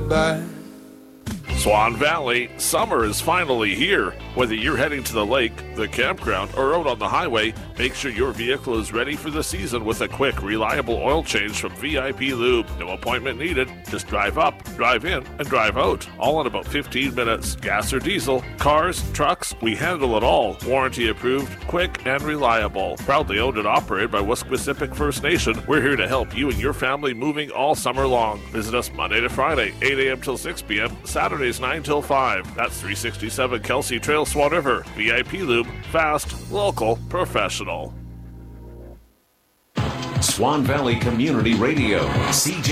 goodbye. Swan Valley, summer is finally here. Whether you're heading to the lake, the campground, or out on the highway, make sure your vehicle is ready for the season with a quick, reliable oil change from VIP Lube. No appointment needed. Just drive up, drive in, and drive out. All in about 15 minutes. Gas or diesel, cars, trucks, we handle it all. Warranty approved, quick, and reliable. Proudly owned and operated by Wesquisipic First Nation, we're here to help you and your family moving all summer long. Visit us Monday to Friday, 8 a.m. till 6 p.m., Saturdays 9 till 5. That's 367 Kelsey Trail, Swan River. VIP Lube, fast, local, professional. Swan Valley Community Radio, CJ.